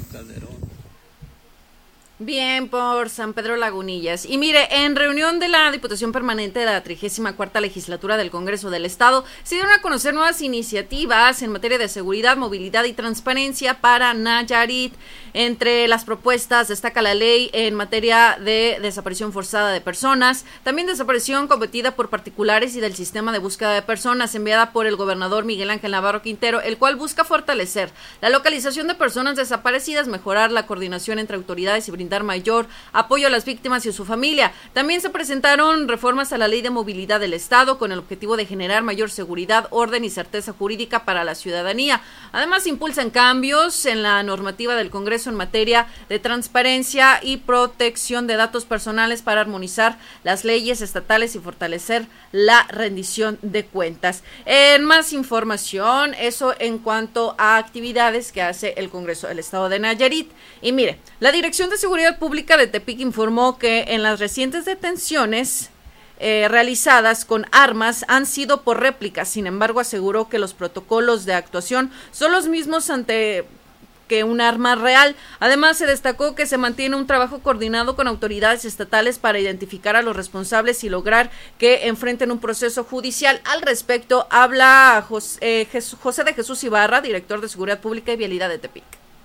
Calderón. Bien por San Pedro Lagunillas. Y mire, en reunión de la Diputación Permanente de la 34ª Legislatura del Congreso del Estado, se dieron a conocer nuevas iniciativas en materia de seguridad, movilidad y transparencia para Nayarit. Entre las propuestas destaca la ley en materia de desaparición forzada de personas, también desaparición cometida por particulares y del sistema de búsqueda de personas, enviada por el gobernador Miguel Ángel Navarro Quintero, el cual busca fortalecer la localización de personas desaparecidas, mejorar la coordinación entre autoridades y brindar mayor apoyo a las víctimas y a su familia. También se presentaron reformas a la Ley de Movilidad del Estado con el objetivo de generar mayor seguridad, orden y certeza jurídica para la ciudadanía. Además, impulsan cambios en la normativa del Congreso en materia de transparencia y protección de datos personales para armonizar las leyes estatales y fortalecer la rendición de cuentas. En más información, eso en cuanto a actividades que hace el Congreso del Estado de Nayarit. Y mire, la Dirección de Seguridad Pública de Tepic informó que en las recientes detenciones realizadas con armas han sido por réplicas. Sin embargo, aseguró que los protocolos de actuación son los mismos ante que un arma real. Además, se destacó que se mantiene un trabajo coordinado con autoridades estatales para identificar a los responsables y lograr que enfrenten un proceso judicial. Al respecto, habla José de Jesús Ibarra, director de Seguridad Pública y Vialidad de Tepic.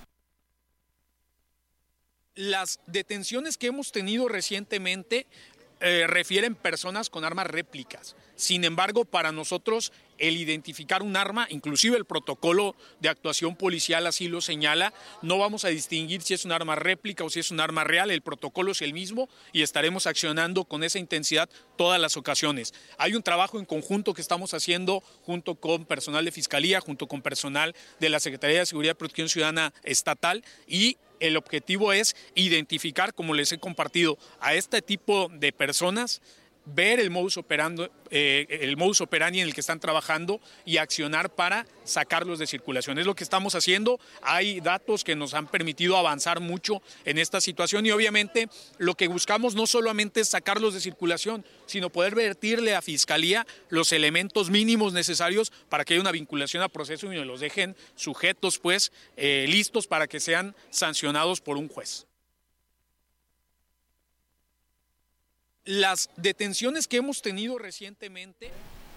Las detenciones que hemos tenido recientemente refieren personas con armas réplicas. Sin embargo, para nosotros el identificar un arma, inclusive el protocolo de actuación policial así lo señala, no vamos a distinguir si es un arma réplica o si es un arma real, el protocolo es el mismo y estaremos accionando con esa intensidad todas las ocasiones. Hay un trabajo en conjunto que estamos haciendo junto con personal de Fiscalía, junto con personal de la Secretaría de Seguridad y Protección Ciudadana Estatal, y el objetivo es identificar, como les he compartido, a este tipo de personas, ver el modus operandi en el que están trabajando y accionar para sacarlos de circulación. Es lo que estamos haciendo. Hay datos que nos han permitido avanzar mucho en esta situación y obviamente lo que buscamos no solamente es sacarlos de circulación, sino poder vertirle a Fiscalía los elementos mínimos necesarios para que haya una vinculación a proceso y nos los dejen sujetos, listos para que sean sancionados por un juez. Las detenciones que hemos tenido recientemente.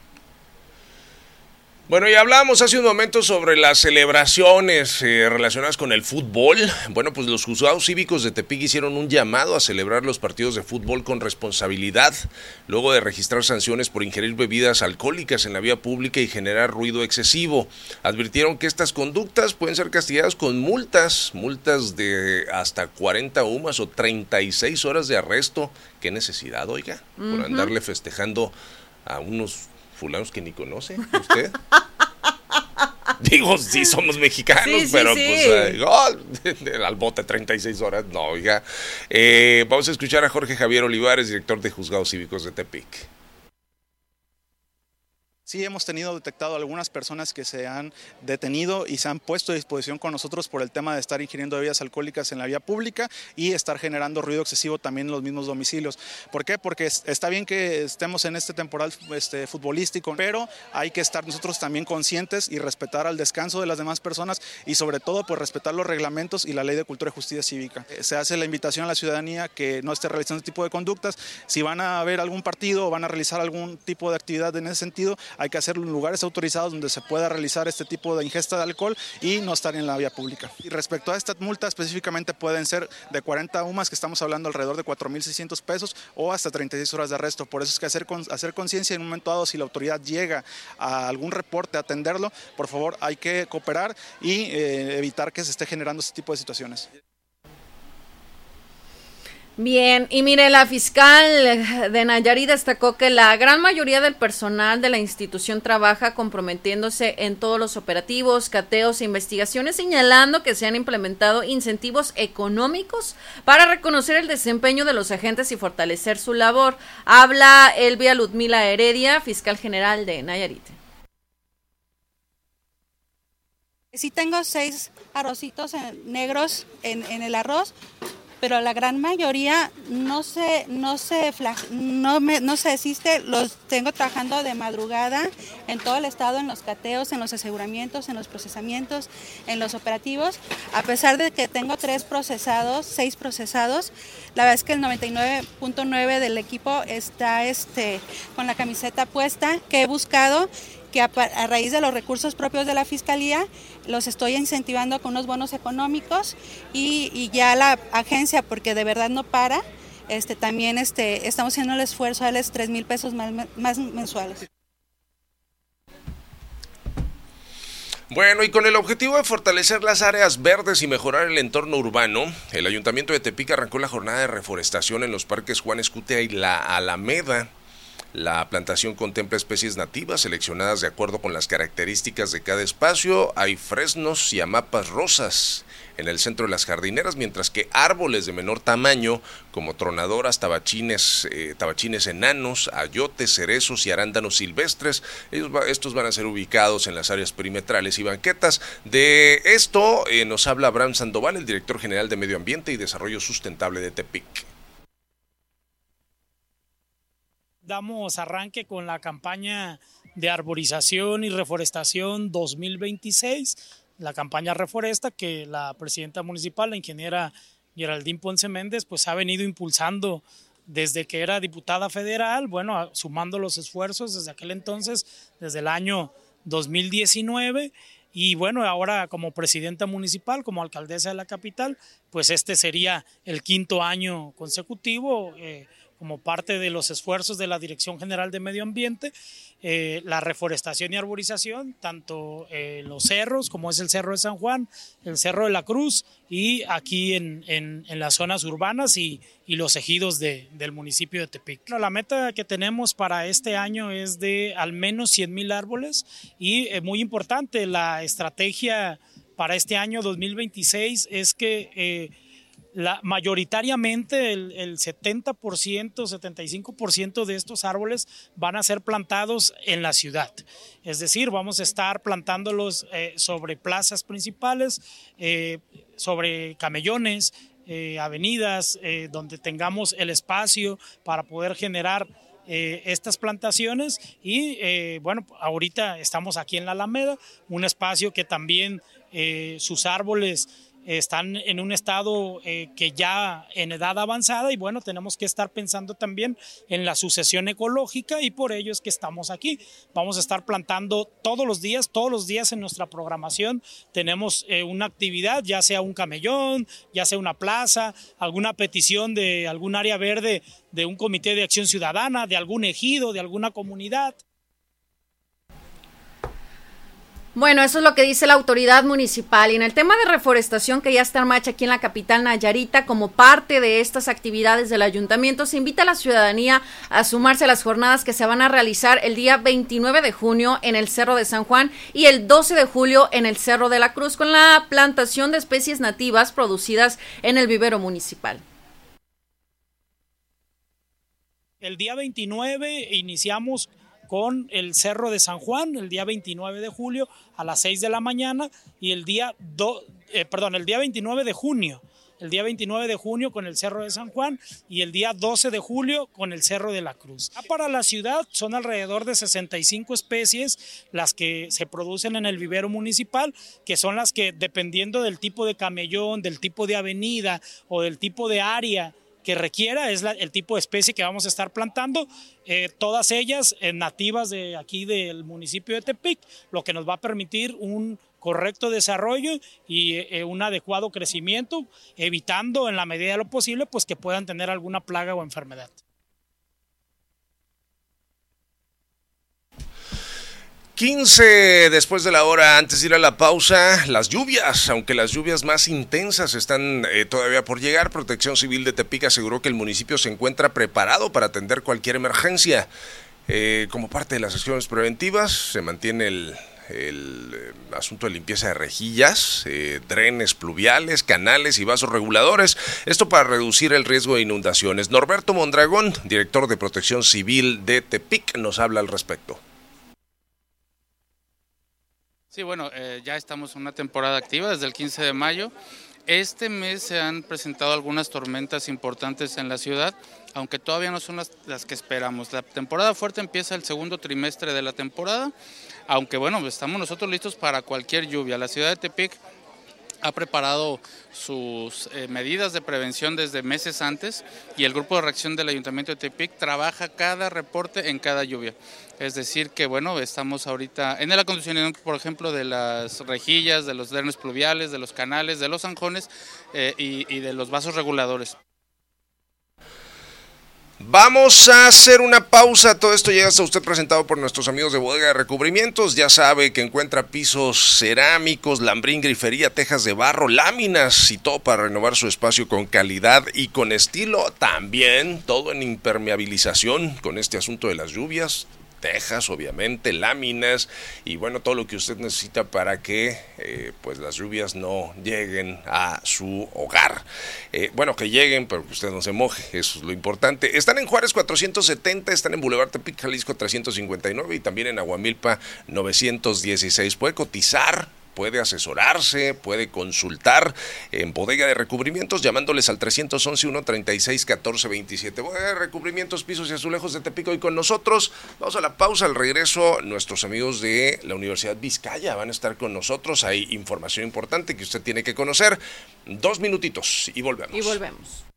Bueno, ya hablamos hace un momento sobre las celebraciones relacionadas con el fútbol. Bueno, pues los juzgados cívicos de Tepic hicieron un llamado a celebrar los partidos de fútbol con responsabilidad, luego de registrar sanciones por ingerir bebidas alcohólicas en la vía pública y generar ruido excesivo. Advirtieron que estas conductas pueden ser castigadas con multas de hasta 40 UMAS o 36 horas de arresto. ¿Qué necesidad, oiga? Por andarle festejando a unos fulanos que ni conoce usted. Digo, sí somos mexicanos, sí, pero pues al bote 36 horas, no, oiga. Vamos a escuchar a Jorge Javier Olivares, director de Juzgados Cívicos de Tepic. Sí, hemos detectado algunas personas que se han detenido y se han puesto a disposición con nosotros por el tema de estar ingiriendo bebidas alcohólicas en la vía pública y estar generando ruido excesivo también en los mismos domicilios. ¿Por qué? Porque está bien que estemos en este temporal futbolístico, pero hay que estar nosotros también conscientes y respetar al descanso de las demás personas y sobre todo pues respetar los reglamentos y la Ley de Cultura y Justicia Cívica. Se hace la invitación a la ciudadanía que no esté realizando este tipo de conductas. Si van a ver algún partido o van a realizar algún tipo de actividad en ese sentido, hay que hacerlo en lugares autorizados donde se pueda realizar este tipo de ingesta de alcohol y no estar en la vía pública. Y respecto a esta multa, específicamente pueden ser de 40 UMAS, que estamos hablando alrededor de 4,600 pesos, o hasta 36 horas de arresto. Por eso es que hacer conciencia en un momento dado, si la autoridad llega a algún reporte a atenderlo, por favor hay que cooperar y evitar que se esté generando este tipo de situaciones. Bien, y mire, la fiscal de Nayarit destacó que la gran mayoría del personal de la institución trabaja comprometiéndose en todos los operativos, cateos e investigaciones, señalando que se han implementado incentivos económicos para reconocer el desempeño de los agentes y fortalecer su labor. Habla Elvia Ludmila Heredia, fiscal general de Nayarit. Sí tengo 6 arrocitos negros en el arroz. pero la gran mayoría no se desiste. Los tengo trabajando de madrugada en todo el estado, en los cateos, en los aseguramientos, en los procesamientos, en los operativos. A pesar de que tengo 6 procesados, la verdad es que el 99.9 del equipo está con la camiseta puesta, que he buscado que a raíz de los recursos propios de la Fiscalía los estoy incentivando con unos bonos económicos y ya la agencia, porque de verdad no para, también estamos haciendo el esfuerzo de darles 3,000 pesos más mensuales. Bueno, y con el objetivo de fortalecer las áreas verdes y mejorar el entorno urbano, el Ayuntamiento de Tepic arrancó la jornada de reforestación en los parques Juan Escutia y la Alameda. La plantación contempla especies nativas seleccionadas de acuerdo con las características de cada espacio. Hay fresnos y hamapas rosas en el centro de las jardineras, mientras que árboles de menor tamaño como tronadoras, tabachines enanos, ayotes, cerezos y arándanos silvestres, estos van a ser ubicados en las áreas perimetrales y banquetas. De esto nos habla Abraham Sandoval, el director general de Medio Ambiente y Desarrollo Sustentable de Tepic. Damos arranque con la campaña de arborización y reforestación 2026, la campaña Reforesta que la presidenta municipal, la ingeniera Geraldine Ponce Méndez, pues ha venido impulsando desde que era diputada federal, bueno, sumando los esfuerzos desde aquel entonces, desde el año 2019, y bueno, ahora como presidenta municipal, como alcaldesa de la capital, pues este sería el 5º año consecutivo, como parte de los esfuerzos de la Dirección General de Medio Ambiente, la reforestación y arborización, tanto en los cerros, como es el Cerro de San Juan, el Cerro de la Cruz, y aquí en las zonas urbanas y los ejidos del municipio de Tepic. La meta que tenemos para este año es de al menos 100,000 árboles, y muy importante, la estrategia para este año 2026 es que mayoritariamente el 70%, 75% de estos árboles van a ser plantados en la ciudad. Es decir, vamos a estar plantándolos sobre plazas principales, sobre camellones, avenidas, donde tengamos el espacio para poder generar estas plantaciones. Y bueno, ahorita estamos aquí en la Alameda, un espacio que también sus árboles están en un estado que ya en edad avanzada, y bueno, tenemos que estar pensando también en la sucesión ecológica, y por ello es que estamos aquí. Vamos a estar plantando todos los días en nuestra programación tenemos una actividad, ya sea un camellón, ya sea una plaza, alguna petición de algún área verde, de un comité de acción ciudadana, de algún ejido, de alguna comunidad. Bueno, eso es lo que dice la autoridad municipal. Y en el tema de reforestación que ya está en marcha aquí en la capital Nayarita, como parte de estas actividades del ayuntamiento, se invita a la ciudadanía a sumarse a las jornadas que se van a realizar el día 29 de junio en el Cerro de San Juan y el 12 de julio en el Cerro de la Cruz, con la plantación de especies nativas producidas en el vivero municipal. El día 29 iniciamos con el Cerro de San Juan, el día 29 de julio a las 6 de la mañana, y el día 29 de junio, con el Cerro de San Juan, y el día 12 de julio con el Cerro de la Cruz. Para la ciudad son alrededor de 65 especies las que se producen en el vivero municipal, que son las que, dependiendo del tipo de camellón, del tipo de avenida o del tipo de área que requiera, es el tipo de especie que vamos a estar plantando, todas ellas nativas de aquí del municipio de Tepic, lo que nos va a permitir un correcto desarrollo y un adecuado crecimiento, evitando en la medida de lo posible pues que puedan tener alguna plaga o enfermedad. 15 después de la hora, antes de ir a la pausa, las lluvias, aunque las lluvias más intensas están todavía por llegar. Protección Civil de Tepic aseguró que el municipio se encuentra preparado para atender cualquier emergencia. Como parte de las acciones preventivas, se mantiene el asunto de limpieza de rejillas, drenes pluviales, canales y vasos reguladores, esto para reducir el riesgo de inundaciones. Norberto Mondragón, director de Protección Civil de Tepic, nos habla al respecto. Sí, bueno, ya estamos en una temporada activa desde el 15 de mayo. Este mes se han presentado algunas tormentas importantes en la ciudad, aunque todavía no son las que esperamos. La temporada fuerte empieza el segundo trimestre de la temporada, aunque bueno, estamos nosotros listos para cualquier lluvia. La ciudad de Tepic ha preparado sus medidas de prevención desde meses antes y el grupo de reacción del Ayuntamiento de Tepic trabaja cada reporte en cada lluvia. Es decir que bueno, estamos ahorita en el acondicionamiento, por ejemplo, de las rejillas, de los drenes pluviales, de los canales, de los zanjones y de los vasos reguladores. Vamos a hacer una pausa, todo esto llega hasta usted presentado por nuestros amigos de Bodega de Recubrimientos. Ya sabe que encuentra pisos cerámicos, lambrín, grifería, tejas de barro, láminas y todo para renovar su espacio con calidad y con estilo. También todo en impermeabilización con este asunto de las lluvias. Tejas, obviamente, láminas y bueno, todo lo que usted necesita para que pues las lluvias no lleguen a su hogar. Bueno, que lleguen, pero que usted no se moje, eso es lo importante. Están en Juárez 470, están en Boulevard Tepic, Jalisco 359 y también en Aguamilpa 916. Puede cotizar, puede asesorarse, puede consultar en Bodega de Recubrimientos llamándoles al 311-136-1427. Bodega de Recubrimientos, pisos y azulejos de Tepic. Hoy con nosotros. Vamos a la pausa. Al regreso, nuestros amigos de la Universidad Vizcaya van a estar con nosotros. Hay información importante que usted tiene que conocer. 2 minutitos y volvemos.